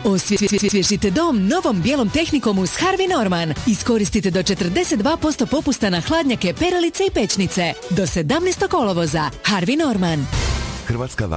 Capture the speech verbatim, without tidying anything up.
Osvježite dom novom bijelom tehnikom uz Harvey Norman. Iskoristite do četrdeset dva posto popusta na hladnjake, perilice i pećnice. Do sedamnaestog kolovoza. Harvey Norman. Hrvatska